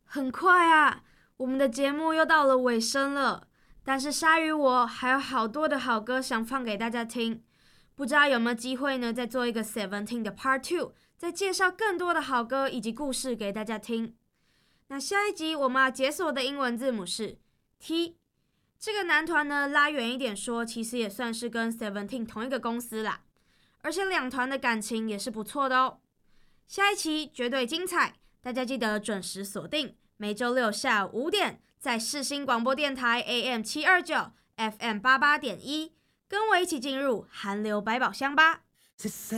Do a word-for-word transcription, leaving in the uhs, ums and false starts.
很快啊，我们的节目又到了尾声了。但是鲨鱼我还有好多的好歌想放给大家听，不知道有没有机会呢？再做一个 Seventeen 的 Part Two， 再介绍更多的好歌以及故事给大家听。那下一集我们要解锁的英文字母是 T。这个男团呢，拉远一点说，其实也算是跟 Seventeen 同一个公司啦，而且两团的感情也是不错的哦。下一期绝对精彩，大家记得准时锁定，每周六下午五点，在世新广播电台 A M 七二九 F M 八八点一，跟我一起进入韩流百宝箱吧。